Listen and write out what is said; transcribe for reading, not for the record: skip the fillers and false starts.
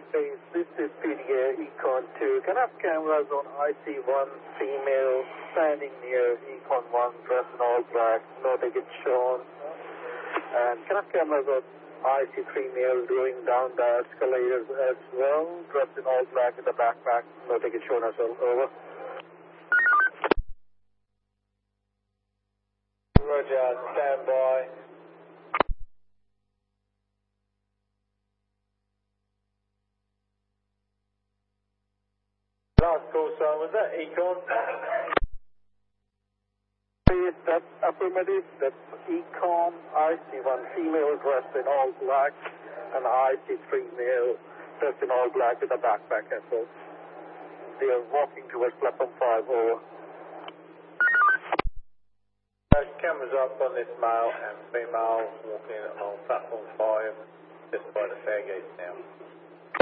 Hey, this is PDA Econ 2. Can I have cameras on IC1 female standing near Econ 1, dressed in all black, no ticket shown? And can I have cameras on IC3 male going down the escalators as well, dressed in all black with a backpack, no ticket shown as well? Over. Roger, stand by. Last call, sir, was that Econ? Yes, that's affirmative. That's Econ IC1 female dressed in all black, and IC3 male dressed in all black with a backpack as well. They are walking towards platform 5. Over. Cameras up on this male and female walking along platform 5, just by the fare gate now.